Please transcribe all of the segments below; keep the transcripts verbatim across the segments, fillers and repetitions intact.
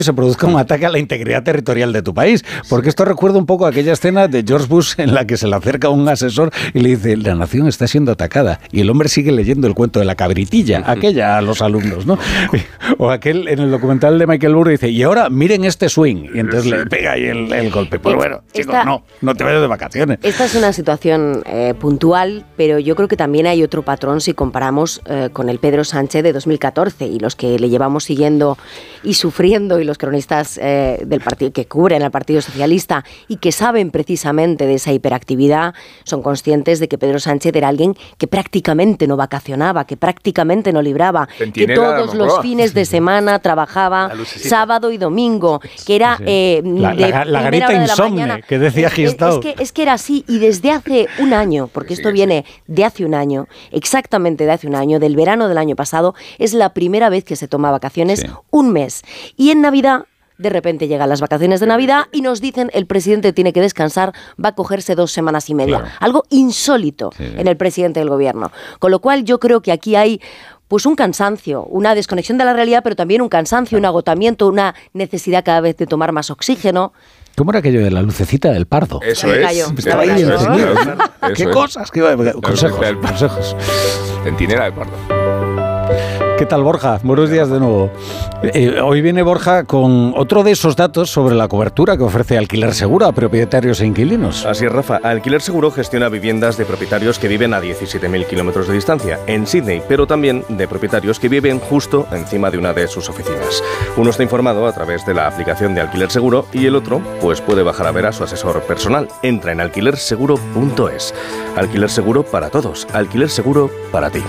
se produzca un ataque a la integridad territorial de tu país. Porque esto recuerda un poco aquella escena de George Bush en la que se le acerca un asesor y le dice, la nación está siendo atacada. Y el hombre sigue leyendo el cuento de la cabritilla, aquella a los alumnos, ¿no? O aquel en el documental de Michael Moore dice, y ahora miren este swing. Y entonces le pega ahí el, el golpe. Pues bueno, chicos, esta, no, no te vayas de vacaciones. Esta es una situación eh, puntual, pero yo creo que también hay otro patrón si comparamos eh, con el Pedro Sánchez de dos mil catorce y los que le llevamos siguiendo y sufriendo y los cronistas eh, del partido que cubren al Partido Socialista y que saben precisamente de esa hiperactividad son conscientes de que Pedro Sánchez era alguien que prácticamente no vacacionaba, que prácticamente no libraba, Centinela, que todos los fines de semana trabajaba sábado y domingo, que era sí, sí. Eh, la, de la, la garita insomne que decía Gistau. Es, es, que, es que era así y desde hace un año, porque esto viene de hace un año, exactamente de hace un año, del verano del año pasado, es la primera vez que se toma vacaciones sí. un mes. Y en Navidad, de repente llegan las vacaciones de Navidad y nos dicen el presidente tiene que descansar, va a cogerse dos semanas y media. Claro. Algo insólito sí. en el presidente del gobierno. Con lo cual yo creo que aquí hay pues un cansancio, una desconexión de la realidad, pero también un cansancio, un agotamiento, una necesidad cada vez de tomar más oxígeno. ¿Cómo era aquello de la lucecita del pardo? Eso es. Estaba ahí encendido. ¿Qué cosas? ¿Qué consejos? Consejos. Centinela del pardo. ¿Qué tal, Borja? Buenos días de nuevo. Eh, hoy viene Borja con otro de esos datos sobre la cobertura que ofrece Alquiler Seguro a propietarios e inquilinos. Así es, Rafa. Alquiler Seguro gestiona viviendas de propietarios que viven a diecisiete mil kilómetros de distancia en Sídney, pero también de propietarios que viven justo encima de una de sus oficinas. Uno está informado a través de la aplicación de Alquiler Seguro y el otro, pues puede bajar a ver a su asesor personal. Entra en alquiler seguro punto es. Alquiler Seguro para todos. Alquiler Seguro para ti.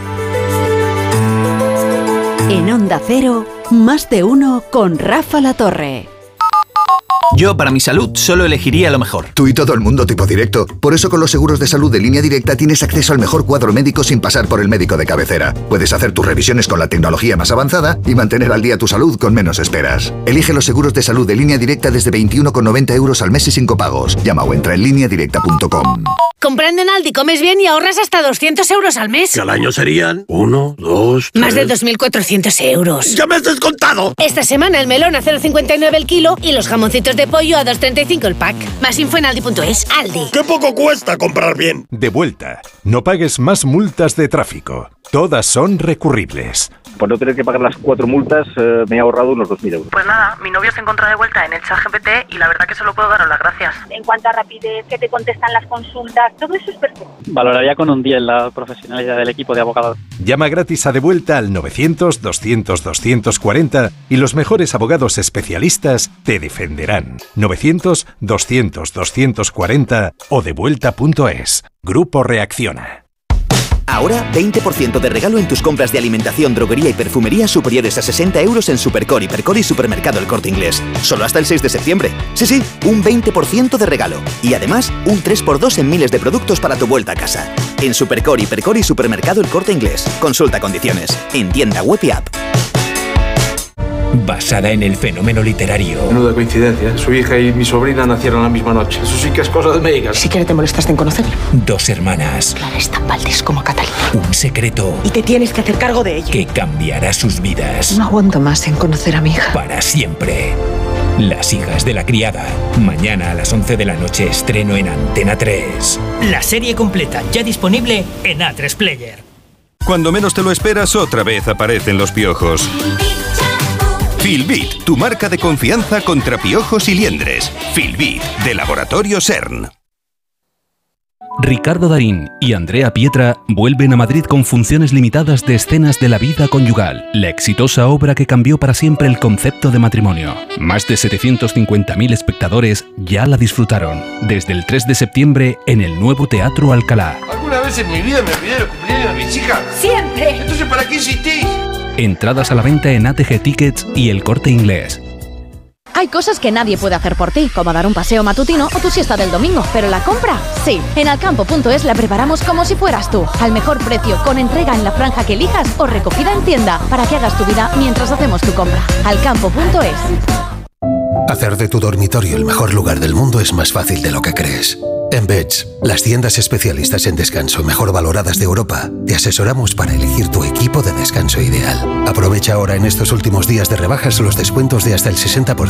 En Onda Cero, más de uno con Rafa Latorre. Yo, para mi salud, solo elegiría lo mejor. Tú y todo el mundo tipo directo. Por eso con los seguros de salud de Línea Directa tienes acceso al mejor cuadro médico sin pasar por el médico de cabecera. Puedes hacer tus revisiones con la tecnología más avanzada y mantener al día tu salud con menos esperas. Elige los seguros de salud de Línea Directa desde veintiuno con noventa euros al mes y sin copagos. Llama o entra en línea directa punto com. Comprando en Aldi comes bien y ahorras hasta doscientos euros al mes. Que al año serían uno, dos, tres... Más de dos mil cuatrocientos euros. ¡Ya me has descontado! Esta semana el melón a cero coma cincuenta y nueve el kilo y los jamoncitos de pollo a dos coma treinta y cinco el pack. Más info en aldi punto es. Aldi. ¡Qué poco cuesta comprar bien! De vuelta. No pagues más multas de tráfico. Todas son recurribles. Por no tener que pagar las cuatro multas, eh, me he ahorrado unos dos mil euros. Pues nada, mi novio se encontró de vuelta en el ChatGPT y la verdad que solo puedo daros las gracias. En cuanto a rapidez, que te contestan las consultas, todo eso es perfecto. Valoraría con un diez la profesionalidad del equipo de abogados. Llama gratis a De Vuelta al novecientos, doscientos, doscientos cuarenta y los mejores abogados especialistas te defenderán. novecientos, doscientos, doscientos cuarenta o devuelta punto es. Grupo Reacciona. Ahora, veinte por ciento de regalo en tus compras de alimentación, droguería y perfumería superiores a sesenta euros en Supercore, Hipercore y Supermercado El Corte Inglés. Solo hasta el seis de septiembre. Sí, sí, un veinte por ciento de regalo. Y además, un tres por dos en miles de productos para tu vuelta a casa. En Supercore, Hipercore y Supermercado El Corte Inglés. Consulta condiciones. En tienda web y app. Basada en el fenómeno literario. Menuda coincidencia. Su hija y mi sobrina nacieron la misma noche. Eso sí que es cosa de médicas. Siquiera te molestaste en conocerlo. Dos hermanas. Clara es tan Valdés como Catalina. Un secreto. Y te tienes que hacer cargo de ello. Que cambiará sus vidas. No aguanto más en conocer a mi hija. Para siempre. Las hijas de la criada. Mañana a las once de la noche estreno en Antena tres. La serie completa ya disponible en A tres Player. Cuando menos te lo esperas, otra vez aparecen los piojos. Filbit, tu marca de confianza contra piojos y liendres. Filbit, de Laboratorio CERN. Ricardo Darín y Andrea Pietra vuelven a Madrid con funciones limitadas de escenas de la vida conyugal, la exitosa obra que cambió para siempre el concepto de matrimonio. Más de setecientos cincuenta mil espectadores ya la disfrutaron. Desde el tres de septiembre en el nuevo Teatro Alcalá. ¿Alguna vez en mi vida me olvidé de los cumpleaños de mis hijas? ¡Siempre! Entonces, ¿para qué insistís? Entradas a la venta en A T G Tickets y El Corte Inglés. Hay cosas que nadie puede hacer por ti, como dar un paseo matutino o tu siesta del domingo, pero la compra, sí. En alcampo punto es la preparamos como si fueras tú, al mejor precio, con entrega en la franja que elijas o recogida en tienda, para que hagas tu vida mientras hacemos tu compra. alcampo punto es. Hacer de tu dormitorio el mejor lugar del mundo es más fácil de lo que crees. En Beds, las tiendas especialistas en descanso mejor valoradas de Europa, te asesoramos para elegir tu equipo de descanso ideal. Aprovecha ahora en estos últimos días de rebajas los descuentos de hasta el sesenta por ciento